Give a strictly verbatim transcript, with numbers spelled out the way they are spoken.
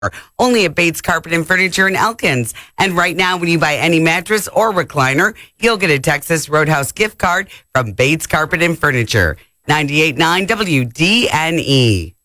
Only at Bates Carpet and Furniture in Elkins. And right now, when you buy any mattress or recliner, you'll get a Texas Roadhouse gift card from Bates Carpet and Furniture. ninety-eight point nine W D N E.